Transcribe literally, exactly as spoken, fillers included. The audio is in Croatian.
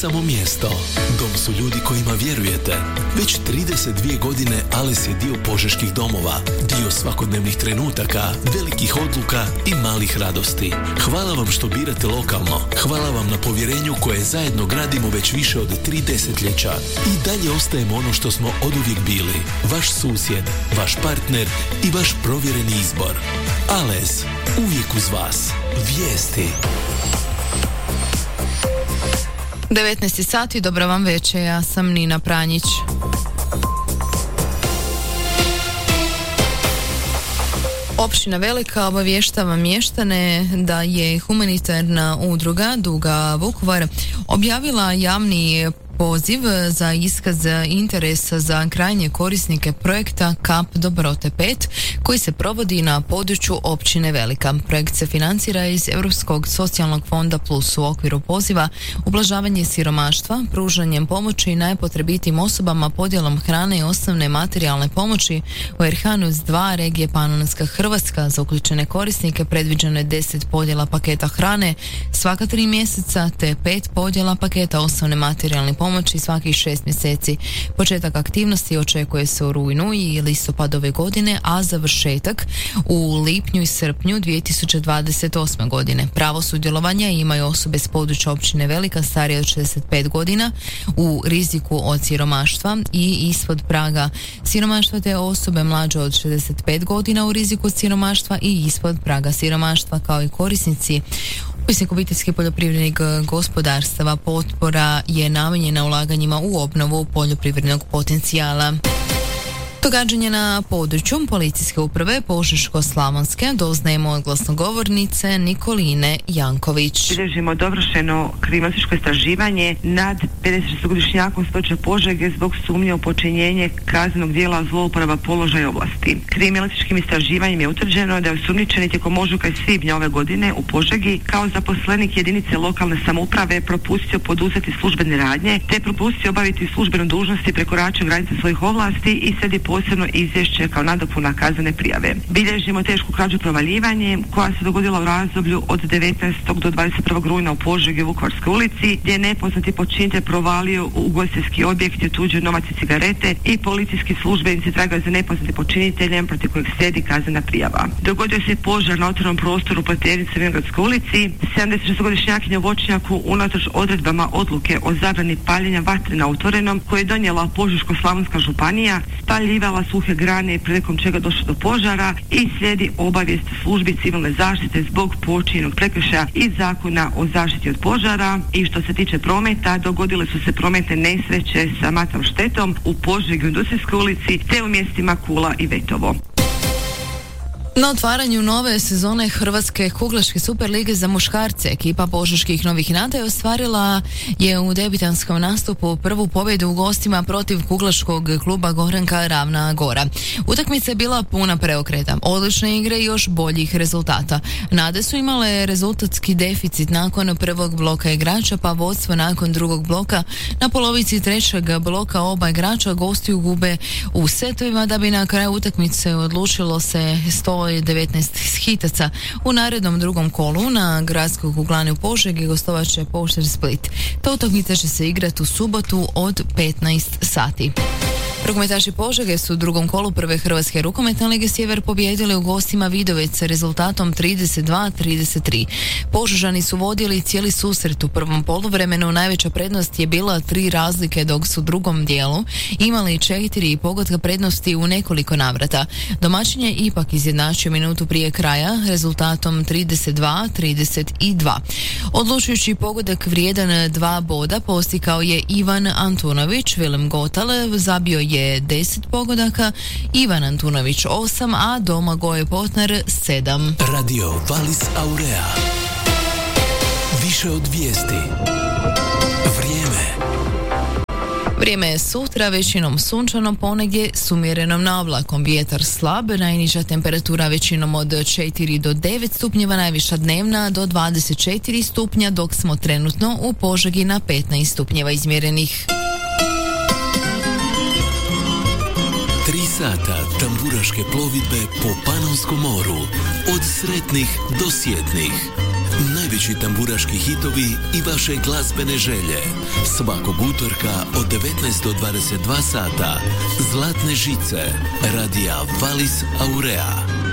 samo mjesto. Dom su ljudi kojima vjerujete. Već trideset dvije godine Ales je dio požeških domova, dio svakodnevnih trenutaka, velikih odluka i malih radosti. Hvala vam što birate lokalno. Hvala vam na povjerenju koje zajedno gradimo već više od tri desetljeća. I dalje ostajemo ono što smo oduvijek bili. Vaš susjed, vaš partner i vaš provjereni izbor. Ales, uvijek uz vas. Vijesti. devetnaest sati, dobro vam večer, ja sam Nina Pranjić. Općina Velika obavještava mještane da je humanitarna udruga Duga Vukovar objavila javni poziv za iskaz interesa za krajnje korisnike projekta Kap Dobrote pet koji se provodi na području općine Velika. Projekt se financira iz Europskog socijalnog fonda plus u okviru poziva ublažavanje siromaštva, pružanjem pomoći najpotrebitijim osobama, podjelom hrane i osnovne materijalne pomoći u R H NUTS dva regije Panonska Hrvatska. Za uključene korisnike predviđeno je deset podjela paketa hrane svaka tri mjeseca te pet podjela paketa osnovne materijalne pomoći svakih šest mjeseci. Početak aktivnosti očekuje se u rujnu i listopadu ove godine, a završetak u lipnju i srpnju dvije tisuće dvadeset osme. godine. Pravo sudjelovanja imaju osobe s područja općine Velika starije od šezdeset pet godina u riziku od siromaštva i ispod praga siromaštva, te osobe mlađe od šezdeset pet godina u riziku od siromaštva i ispod praga siromaštva, kao i korisnici upisnik obiteljskih poljoprivrednih gospodarstava. Potpora je namijenjena ulaganjima u obnovu poljoprivrednog potencijala. Događanje na području policijske uprave Požeško-slavonske doznajemo od glasnogovornice Nikoline Janković. Bilježimo dovršeno kriminalističko istraživanje nad pedesetšestogodišnjakom s područja Požege zbog sumnje u počinjenje kaznenog djela zlouporaba položaja i ovlasti. Kriminalističkim istraživanjem je utvrđeno da je osumnjičeni tijekom ožujka i svibnja ove godine u Požegi kao zaposlenik jedinice lokalne samouprave propustio poduzeti službene radnje te propustio obaviti službenu dužnost i prekoračio granice svojih ovlasti i slijedi posebno izvješće kao nadopuna kaznene prijave. Bilježimo tešku krađu provaljivanje koja se dogodila u razdoblju od devetnaestog do dvadeset prvog rujna u Požegi u Vukovarskoj ulici, gdje je nepoznati počinitelj provalio u ugostiteljski objekt i otuđio novac i cigarete i policijski službenici tragaju za nepoznatim počiniteljem protiv kojeg slijedi kaznena prijava. Dogodio se požar na otvorenom prostoru Pleternice u Vinogradskoj ulici. sedamdesetšestogodišnjakinja u voćnjaku unatoč odredbama odluke o zabrani paljenja vatre na otvorenom koje je donijela Požeško-slavonska županija spaljivala suhe grane prilikom čega došlo do požara i slijedi obavijest službi civilne zaštite zbog počinjenog prekršaja iz Zakona o zaštiti od požara. I što se tiče prometa, dogodile su se prometne nesreće sa materijalnom štetom u Požegi u Industrijskoj ulici te u mjestima Kula i Vetovo. Na otvaranju nove sezone Hrvatske kuglaške superlige za muškarce ekipa požeških Novih nada je ostvarila je u debitanskom nastupu prvu pobjedu u gostima protiv kuglaškog kluba Goranka Ravna Gora. Utakmica je bila puna preokreta, odlične igre i još boljih rezultata. Nade su imale rezultatski deficit nakon prvog bloka igrača, pa vodstvo nakon drugog bloka. Na polovici trećeg bloka oba igrača gostiju gube u setovima, da bi na kraju utakmice odlučilo se sto devetnaest hitaca. U narednom drugom kolu na gradskoj kuglani u Požegi gostovat će Poštar Split. Ta utakmica će se igrati u subotu od petnaest sati. Rukometaši Požege su u drugom kolu prve Hrvatske rukometne lige Sjever pobijedili u gostima Vidovec sa rezultatom trideset dva trideset tri. Požežani su vodili cijeli susret u prvom poluvremenu. Najveća prednost je bila tri razlike, dok su u drugom dijelu imali četiri pogotka prednosti u nekoliko navrata. Domaćin je ipak izjednačio minutu prije kraja rezultatom trideset dva trideset dva. Odlučujući pogodak vrijedan dva boda postikao je Ivan Antunović. Vilem Gotale zabio je je deset pogodaka, Ivan Antunović osam, a Domagoj Potnar sedam. Radio Valis Aurea. Više od vijesti. Vrijeme. Vrijeme je sutra, većinom sunčano, ponegdje s umjerenom navlakom. Vjetar slab, najniža temperatura većinom od četiri do devet stupnjeva, najviša dnevna do dvadeset četiri stupnja, dok smo trenutno u Požegi na petnaest stupnjeva izmjerenih. Tri sata tamburaške plovidbe po Panonskom moru. Od sretnih do sjetnih. Najveći tamburaški hitovi i vaše glazbene želje. Svakog utorka od devetnaest do dvadeset dva sata. Zlatne žice. Radija Valis Aurea.